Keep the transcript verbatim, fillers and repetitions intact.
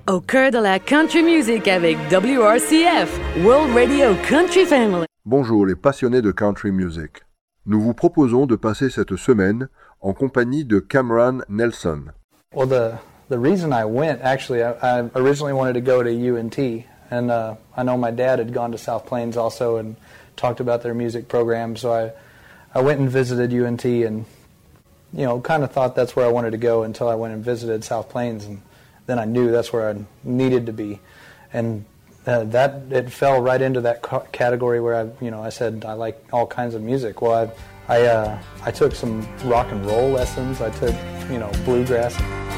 Au cœur de la country music avec W R C F, World Radio Country Family. Bonjour les passionnés de country music. Nous vous proposons de passer cette semaine en compagnie de Cameron Nelson. Well, the the reason I went, actually, I, I originally wanted to go to U N T, and uh, I know my dad had gone to South Plains also and talked about their music program, so I I went and visited U N T and, you know, kind of thought that's where I wanted to go until I went and visited South Plains, and then I knew that's where I needed to be, and uh, that it fell right into that ca- category where I, you know, I said I like all kinds of music. Well, I I, uh, I took some rock and roll lessons. I took, you know, bluegrass.